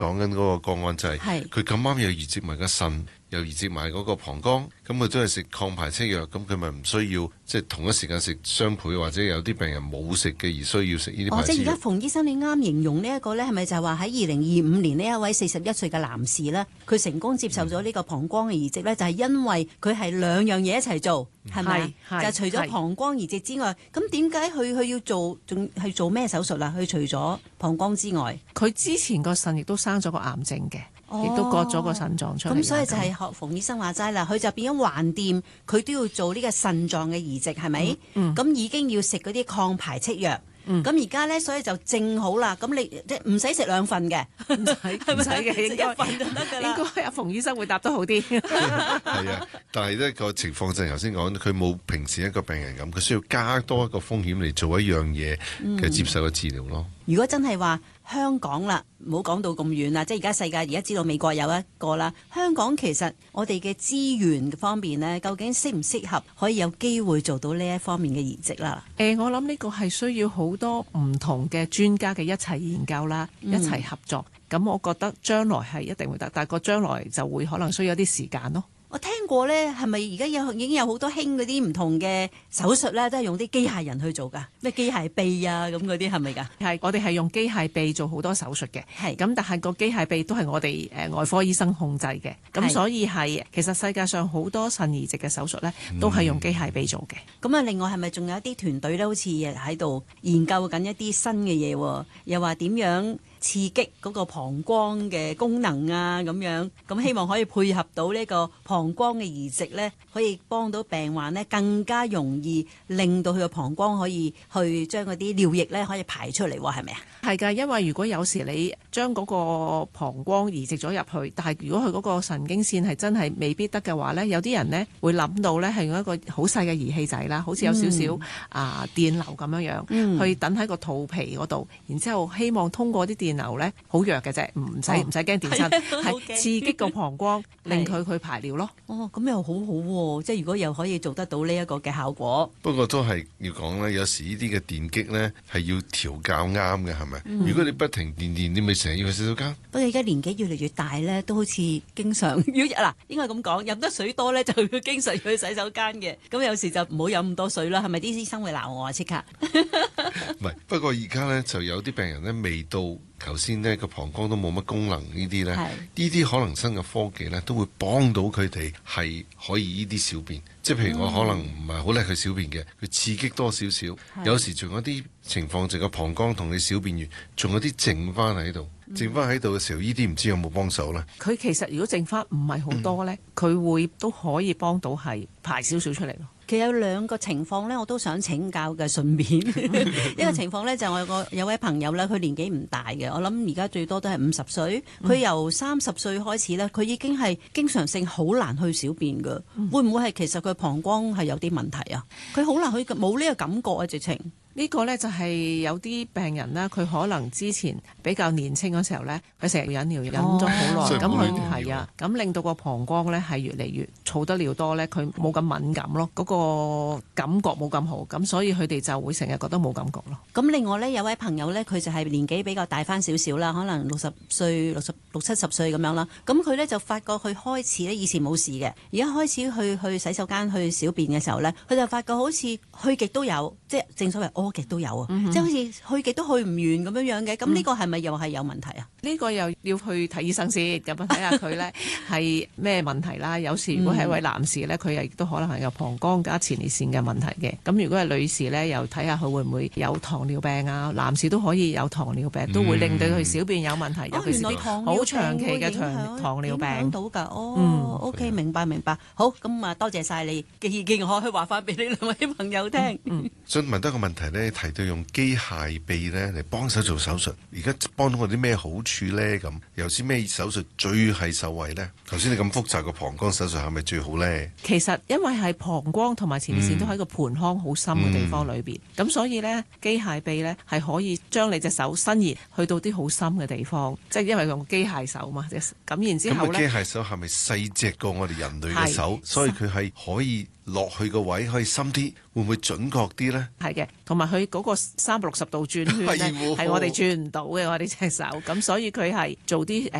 講緊嗰個個案就係佢咁啱又移植埋個腎，又移植埋嗰個膀胱，咁佢都係食抗排斥藥，咁佢咪唔需要即係同一時間食雙倍，或者有啲病人冇食嘅而需要食呢啲排斥藥。 即係而家馮醫生你啱形容呢一個呢，係咪就係話喺2025年呢一位41歲嘅男士呢，佢成功接受咗呢個膀胱嘅移植呢，就係因為佢係兩樣嘢一齊做，係咪？就除咗膀胱移植之外，咁點解佢要做，仲係做咩手術啦？佢除咗膀胱之外， 佢之前個腎亦都生咗個癌症嘅。亦都割咗個腎臟出嚟。 咁所以就係學馮醫生話齋啦，佢就變咗橫掂，佢都要做呢個腎臟嘅移植，係咪？咁已經要食嗰啲抗排斥藥。咁而家咧，所以就正好啦。咁你即係唔使食兩份嘅，唔使嘅，食一份就得㗎啦。應該阿馮醫生會答得好啲。 係啊，但係呢個情況就係頭先講，佢冇平時一個病人咁，佢需要加多一個風險嚟做一樣嘢嘅接受嘅治療咯。 如果真係話香港啦，唔好講到咁遠啦，即係而家世界而家知道美國有一個啦，香港其實我哋嘅資源方面呢，究竟適唔適合可以有機會做到呢一方面嘅移植啦？ 我諗呢個係需要好多唔同嘅專家嘅一齊研究啦，一齊合作。咁我覺得將來係一定會得，但係個將來就會可能需要一啲時間咯。 我聽過呢，係咪而家已經有好多興嗰啲唔同嘅手術咧，都係用啲機械人去做㗎？咩機械臂啊咁嗰啲係咪㗎？ 係，我哋係用機械臂做好多手術嘅。係，咁但係個機械臂都係我哋外科醫生控制嘅。咁所以係其實世界上好多腎移植嘅手術咧，都係用機械臂做嘅。 咁啊，另外係咪仲有一啲團隊咧，好似喺度研究緊一啲新嘅嘢喎？又話點樣刺激嗰個膀胱嘅功能啊，咁樣，咁希望可以配合到呢個膀胱嘅移植呢，可以幫到病患呢更加容易令到佢個膀胱可以去將嗰啲尿液呢可以排出嚟喎，係咪啊？ 係㗎，因為如果有時你將嗰個膀胱移植咗入去，但係如果佢嗰個神經線係真係未必得嘅話呢，有啲人呢會諗到呢係用一個好細嘅儀器仔啦，好似有少少電流咁樣樣，去等喺個肚皮嗰度，然之後希望通過啲電流呢好弱嘅啫，唔使驚電親，係刺激個膀胱，令佢排尿咯。 咁又好好喎，即係如果又可以做得到呢一個嘅效果。 不過都係要講呢，有時呢啲嘅電擊呢係要調校啱嘅，係咪？如果你不停電，你咪成日要去洗手間。 不過而家年紀越嚟越大呢，都好似經常應該咁講，飲得水多呢，就要經常要去洗手間嘅。咁有時就唔好飲咁多水啦。係咪啲醫生會鬧我啊？即刻唔係，不過而家呢，就有啲病人呢未到。頭先呢個膀胱都冇乜功能呢啲呢，呢啲可能新嘅科技呢都會幫到佢哋係可以呢啲小便，即係譬如我可能唔係好叻去小便嘅，佢刺激多少少，有時仲有啲情況就個膀胱同你小便完，仲有啲剩翻喺度，剩翻喺度嘅時候，呢啲唔知有冇幫手呢？ 佢其實如果剩翻唔係好多呢，佢會都可以幫到係排少少出嚟咯。 其實有兩個情況呢，我都想請教嘅。順便一個情況呢，就係我有位朋友呢，佢年紀唔大嘅，我諗而家最多都係50歲。佢由30歲開始呢，佢已經係經常性好難去小便㗎。會唔會係其實佢膀胱係有啲問題啊？佢好難去冇呢個感覺啊，直情。 呢個呢，就係有啲病人啦，佢可能之前比較年輕嗰時候呢，佢成日忍尿忍咗好耐，咁佢係啊，咁令到個膀胱呢係越嚟越儲得尿多呢，佢冇咁敏感咯，嗰個感覺冇咁好，咁所以佢哋就會成日覺得冇感覺咯。 咁另外呢，有位朋友呢，佢就係年紀比較大翻少少啦，可能60歲、60、70歲咁樣啦。咁佢呢就發覺佢開始呢，以前冇事嘅，而家開始去洗手間去小便嘅時候呢，佢就發覺好似去極都有，即係正所謂屙極都有啊，即係好似去極都去唔完咁樣嘅。咁呢個係咪又係有問題啊？ 呢個又要去睇醫生先，咁睇下佢呢係咩問題啦。有時如果係一位男士呢，佢亦都可能係有膀胱加前列腺嘅問題嘅。咁如果係女士呢，又睇下佢會唔會有糖尿病啊。男士都可以有糖尿病，都會令到佢小便有問題，尤其是好長期嘅糖尿病影響到㗎。OK， 明白。好，咁啊，多謝晒你嘅意見，我可以話翻俾你兩位朋友聽。 想問多個問題呢，提到用機械臂呢嚟幫手做手術，而家幫到我啲咩好處呢？咁又知咩手術最係受惠呢？頭先你咁複雜個膀胱手術係咪最好呢？ 其實因為係膀胱同埋前列腺都喺個盆腔好深嘅地方裏邊，咁所以呢，機械臂呢係可以將你隻手伸延去到啲好深嘅地方，即係因為用機械手嘛。咁然之後呢， 機械手係咪細隻過我哋人類嘅手？所以佢係可以落去個位可以深啲，會唔會準確啲呢？ 係嘅，同埋佢嗰個360度轉圈咧，係我哋轉唔到嘅，我哋隻手，咁所以佢係做啲